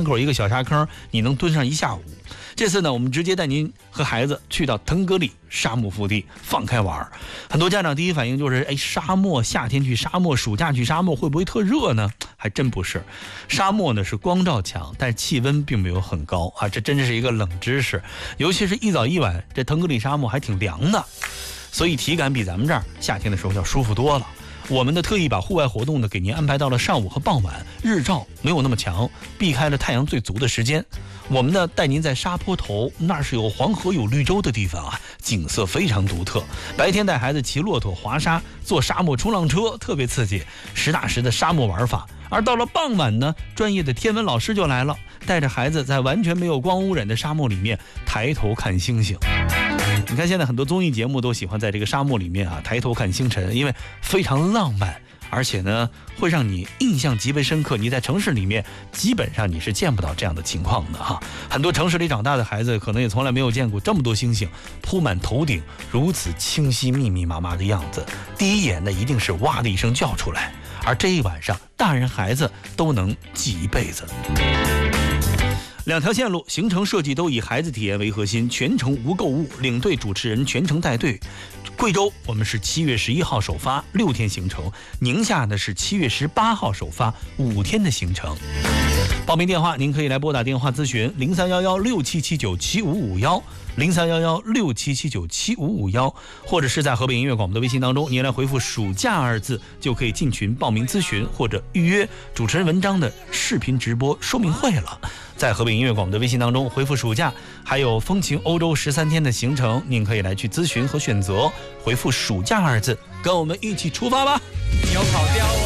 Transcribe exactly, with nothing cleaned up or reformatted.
口一个小沙坑，你能蹲上一下午。这次呢，我们直接带您和孩子去到腾格里沙漠腹地放开玩。很多家长第一反应就是，哎，沙漠夏天去沙漠，暑假去沙漠会不会特热呢？还真不是，沙漠呢是光照强，但是气温并没有很高啊，这真是一个冷知识。尤其是一早一晚，这腾格里沙漠还挺凉的，所以体感比咱们这儿夏天的时候要舒服多了。我们呢特意把户外活动呢给您安排到了上午和傍晚，日照没有那么强，避开了太阳最足的时间。我们呢带您在沙坡头，那是有黄河有绿洲的地方啊，景色非常独特。白天带孩子骑骆驼、滑沙、坐沙漠冲浪车，特别刺激，实打实的沙漠玩法。而到了傍晚呢，专业的天文老师就来了，带着孩子在完全没有光污染的沙漠里面抬头看星星。你看现在很多综艺节目都喜欢在这个沙漠里面啊抬头看星辰，因为非常浪漫，而且呢会让你印象极为深刻。你在城市里面基本上你是见不到这样的情况的哈。很多城市里长大的孩子可能也从来没有见过这么多星星铺满头顶，如此清晰密密麻麻的样子，第一眼呢一定是哇的一声叫出来，而这一晚上大人孩子都能记一辈子。两条线路行程设计都以孩子体验为核心，全程无购物，领队主持人全程带队。贵州我们是七月十一号首发，六天行程；宁夏呢是七月十八号首发，五天的行程。报名电话您可以来拨打电话咨询零三幺幺六七七九七五五幺零三幺幺六七七九七五五幺，或者是在河北音乐广播的微信当中，您来回复暑假二字就可以进群报名咨询或者预约主持人文章的视频直播说明会了。在河北音乐广播的微信当中回复暑假，还有风情欧洲十三天的行程，您可以来去咨询和选择，回复暑假二字跟我们一起出发吧。 有跑调